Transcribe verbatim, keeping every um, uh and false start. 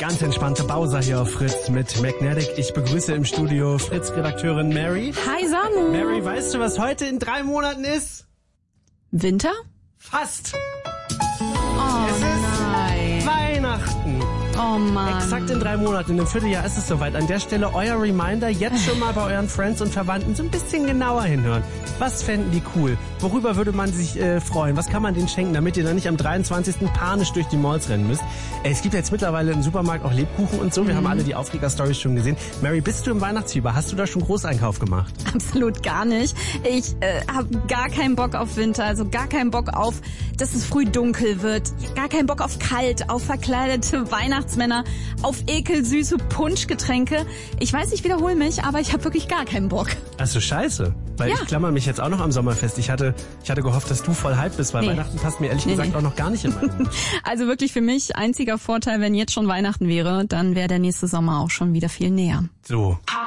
Ganz entspannte Bowser hier auf Fritz mit Magnetic. Ich begrüße im Studio Fritz-Redakteurin Mary. Hi Samu. Mary, weißt du, was heute in drei Monaten ist? Winter? Fast. Oh es ist nein. Weihnachten. Oh Mann. Exakt in drei Monaten, in einem Vierteljahr ist es soweit. An der Stelle euer Reminder, jetzt schon mal bei euren Friends und Verwandten so ein bisschen genauer hinhören. Was fänden die cool? Worüber würde man sich äh, freuen? Was kann man denen schenken, damit ihr dann nicht am dreiundzwanzigsten panisch durch die Malls rennen müsst? Äh, es gibt jetzt mittlerweile im Supermarkt auch Lebkuchen und so. Wir mhm. haben alle die Aufreger-Stories schon gesehen. Mary, bist du im Weihnachtsfieber? Hast du da schon Großeinkauf gemacht? Absolut gar nicht. Ich äh, habe gar keinen Bock auf Winter, also gar keinen Bock auf, dass es früh dunkel wird. Gar keinen Bock auf kalt, auf verkleidete Weihnachtsmänner, auf ekelsüße Punschgetränke. Ich weiß, ich wiederhole mich, aber ich habe wirklich gar keinen Bock. Ach so, scheiße. Weil ja. ich klammer mich jetzt auch noch am Sommerfest. Ich hatte, ich hatte gehofft, dass du voll hyped bist, weil nee. Weihnachten passt mir ehrlich nee, gesagt nee. auch noch gar nicht in meinen. Also wirklich für mich einziger Vorteil, wenn jetzt schon Weihnachten wäre, dann wäre der nächste Sommer auch schon wieder viel näher. So.